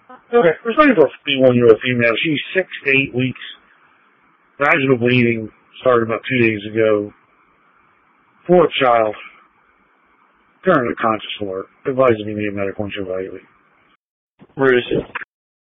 Okay, we're studying for a 51-year-old female. She's 6 to 8 weeks. Vaginal bleeding started about 2 days ago. Fourth child. Currently conscious alert. Advised to be made medical and evaluate. Where is it?